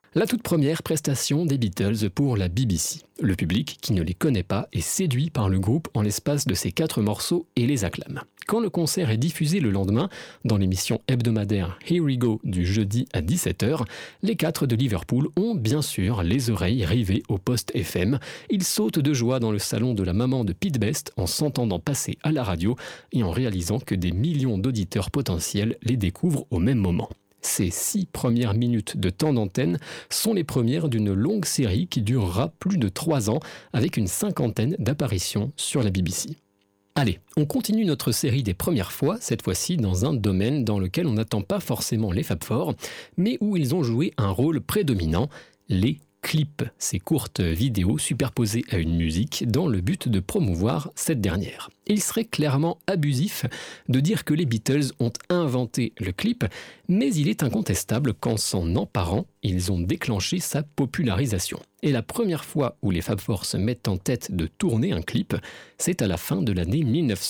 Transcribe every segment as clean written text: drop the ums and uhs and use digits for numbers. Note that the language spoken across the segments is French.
La toute première prestation des Beatles pour la BBC. Le public, qui ne les connaît pas, est séduit par le groupe en l'espace de ces 4 morceaux et les acclame. Quand le concert est diffusé le lendemain, dans l'émission hebdomadaire Here We Go du jeudi à 17h, les 4 de Liverpool ont bien sûr les oreilles rivées au poste FM. Ils sautent de joie dans le salon de la maman de Pete Best en s'entendant passer à la radio et en réalisant que des millions d'auditeurs potentiels les découvrent au même moment. Ces 6 premières minutes de temps d'antenne sont les premières d'une longue série qui durera plus de 3 ans avec une 50aine d'apparitions sur la BBC. Allez, on continue notre série des premières fois, cette fois-ci dans un domaine dans lequel on n'attend pas forcément les Fab Four, mais où ils ont joué un rôle prédominant, les clips, ces courtes vidéos superposées à une musique dans le but de promouvoir cette dernière. Il serait clairement abusif de dire que les Beatles ont inventé le clip, mais il est incontestable qu'en s'en emparant, ils ont déclenché sa popularisation. Et la première fois où les Fab Four se mettent en tête de tourner un clip, c'est à la fin de l'année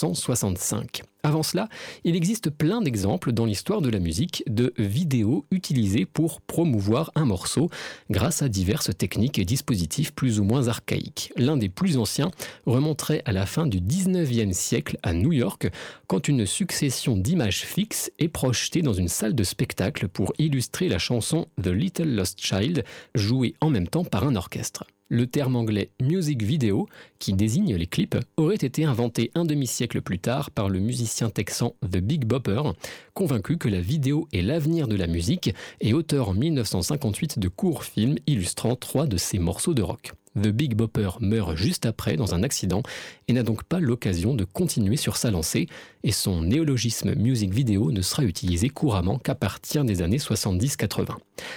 1965. Avant cela, il existe plein d'exemples dans l'histoire de la musique de vidéos utilisées pour promouvoir un morceau grâce à diverses techniques et dispositifs plus ou moins archaïques. L'un des plus anciens remonterait à la fin du 19e siècle à New York, quand une succession d'images fixes est projetée dans une salle de spectacle pour illustrer la chanson The Little Lost Child, jouée en même temps par un orchestre. Le terme anglais « music video », qui désigne les clips, aurait été inventé un demi-siècle plus tard par le musicien texan The Big Bopper, convaincu que la vidéo est l'avenir de la musique et auteur en 1958 de courts films illustrant 3 de ses morceaux de rock. The Big Bopper meurt juste après dans un accident et n'a donc pas l'occasion de continuer sur sa lancée, et son néologisme music video ne sera utilisé couramment qu'à partir des années 70-80.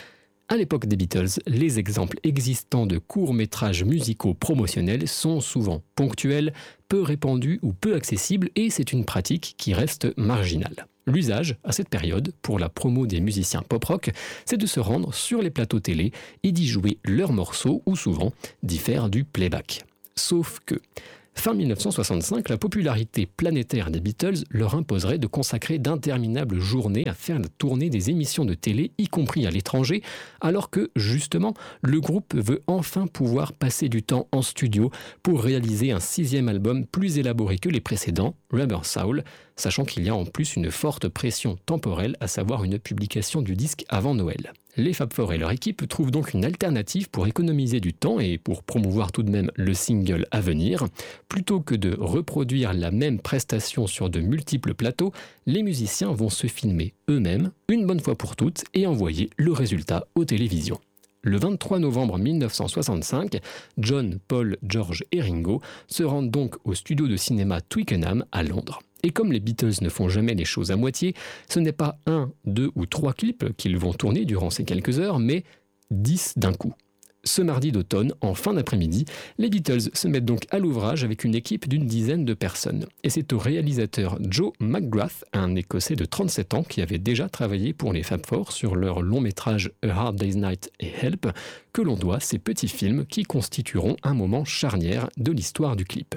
À l'époque des Beatles, les exemples existants de courts-métrages musicaux promotionnels sont souvent ponctuels, peu répandus ou peu accessibles, et c'est une pratique qui reste marginale. L'usage, à cette période, pour la promo des musiciens pop-rock, c'est de se rendre sur les plateaux télé et d'y jouer leurs morceaux, ou souvent d'y faire du playback. Sauf que, fin 1965, la popularité planétaire des Beatles leur imposerait de consacrer d'interminables journées à faire tourner des émissions de télé, y compris à l'étranger, alors que, justement, le groupe veut enfin pouvoir passer du temps en studio pour réaliser un 6e album plus élaboré que les précédents, Rubber Soul, sachant qu'il y a en plus une forte pression temporelle, à savoir une publication du disque avant Noël. Les Fab Four et leur équipe trouvent donc une alternative pour économiser du temps et pour promouvoir tout de même le single à venir. Plutôt que de reproduire la même prestation sur de multiples plateaux, les musiciens vont se filmer eux-mêmes, une bonne fois pour toutes, et envoyer le résultat aux télévisions. Le 23 novembre 1965, John, Paul, George et Ringo se rendent donc au studio de cinéma Twickenham à Londres. Et comme les Beatles ne font jamais les choses à moitié, ce n'est pas 1, 2 ou 3 clips qu'ils vont tourner durant ces quelques heures, mais 10 d'un coup. Ce mardi d'automne, en fin d'après-midi, les Beatles se mettent donc à l'ouvrage avec une équipe d'une dizaine de personnes. Et c'est au réalisateur Joe McGrath, un Écossais de 37 ans qui avait déjà travaillé pour les Fab Four sur leurs longs métrages A Hard Day's Night et Help, que l'on doit ces petits films qui constitueront un moment charnière de l'histoire du clip.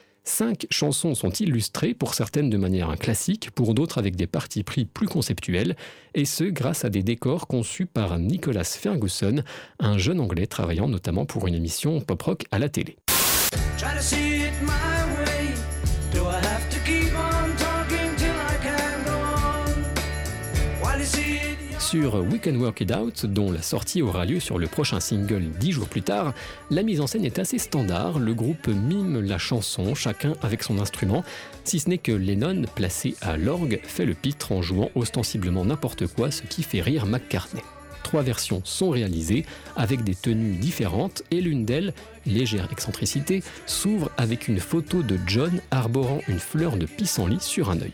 5 chansons sont illustrées, pour certaines de manière classique, pour d'autres avec des partis pris plus conceptuels, et ce grâce à des décors conçus par Nicholas Ferguson, un jeune Anglais travaillant notamment pour une émission pop-rock à la télé. Sur We Can Work It Out, dont la sortie aura lieu sur le prochain single 10 jours plus tard, la mise en scène est assez standard, le groupe mime la chanson, chacun avec son instrument, si ce n'est que Lennon, placé à l'orgue, fait le pitre en jouant ostensiblement n'importe quoi, ce qui fait rire McCartney. 3 versions sont réalisées, avec des tenues différentes, et l'une d'elles, légère excentricité, s'ouvre avec une photo de John arborant une fleur de pissenlit sur un œil.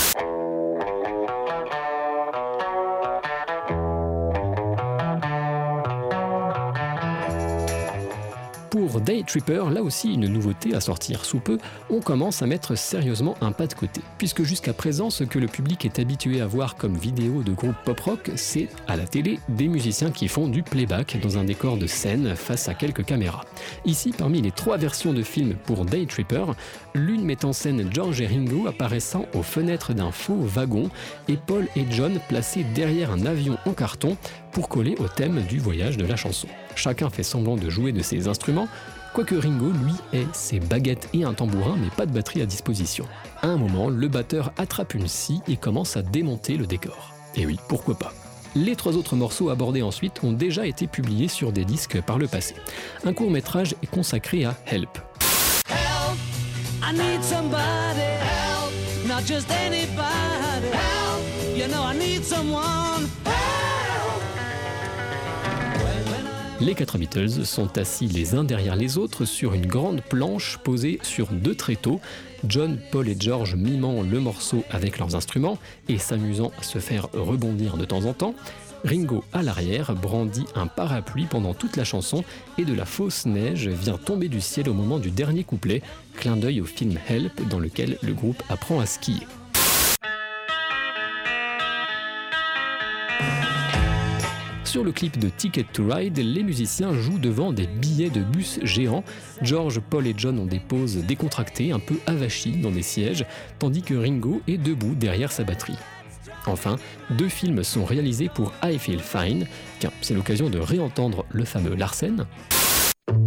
Pour Day Tripper, là aussi une nouveauté à sortir sous peu, on commence à mettre sérieusement un pas de côté. Puisque jusqu'à présent, ce que le public est habitué à voir comme vidéo de groupes pop-rock, c'est, à la télé, des musiciens qui font du playback dans un décor de scène face à quelques caméras. Ici, parmi les 3 versions de films pour Day Tripper, l'une met en scène George et Ringo apparaissant aux fenêtres d'un faux wagon et Paul et John placés derrière un avion en carton pour coller au thème du voyage de la chanson. Chacun fait semblant de jouer de ses instruments, quoique Ringo, lui, ait ses baguettes et un tambourin, mais pas de batterie à disposition. À un moment, le batteur attrape une scie et commence à démonter le décor. Et oui, pourquoi pas. Les 3 autres morceaux abordés ensuite ont déjà été publiés sur des disques par le passé. Un court-métrage est consacré à Help. Help, I need somebody help, not just anybody help, you know I need someone help. Les 4 Beatles sont assis les uns derrière les autres sur une grande planche posée sur 2 tréteaux, John, Paul et George mimant le morceau avec leurs instruments et s'amusant à se faire rebondir de temps en temps. Ringo, à l'arrière, brandit un parapluie pendant toute la chanson et de la fausse neige vient tomber du ciel au moment du dernier couplet, clin d'œil au film Help dans lequel le groupe apprend à skier. Sur le clip de Ticket to Ride, les musiciens jouent devant des billets de bus géants. George, Paul et John ont des poses décontractées, un peu avachis dans des sièges, tandis que Ringo est debout derrière sa batterie. Enfin, 2 films sont réalisés pour I Feel Fine, car c'est l'occasion de réentendre le fameux Larsen.